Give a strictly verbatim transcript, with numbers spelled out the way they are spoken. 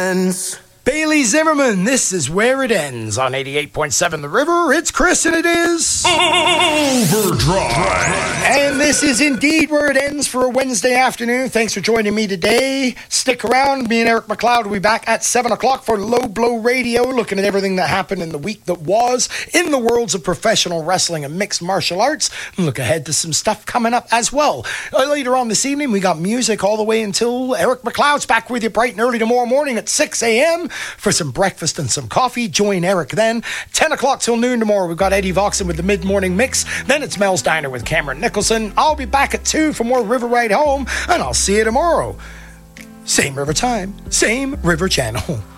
ends. Bailey Zimmerman, this is Where It Ends on eighty-eight point seven The River. It's Chris and it is Overdrive. And this is indeed Where It Ends for a Wednesday afternoon. Thanks for joining me today. Stick around. Me and Eric McLeod will be back at seven o'clock for Low Blow Radio, looking at everything that happened in the week that was in the worlds of professional wrestling and mixed martial arts. And look ahead to some stuff coming up as well. Uh, later on this evening, we got music all the way until Eric McLeod's back with you bright and early tomorrow morning at six a.m. for some breakfast and some coffee. Join Eric then. ten o'clock till noon tomorrow, we've got Eddie Voxon with the mid-morning mix. Then it's Mel's Diner with Cameron Nicholson. I'll be back at two for more River Ride Home, and I'll see you tomorrow. Same river time, same river channel.